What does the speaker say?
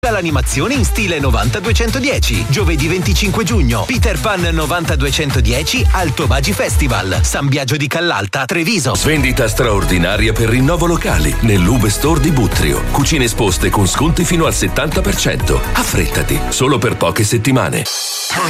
L'animazione in stile 90-210. Giovedì 25 giugno. Peter Pan 90-210 al Tobagi Festival. San Biagio di Callalta, Treviso. Svendita straordinaria per rinnovo locali nell'Ube Store di Buttrio. Cucine esposte con sconti fino al 70%. Affrettati, solo per poche settimane.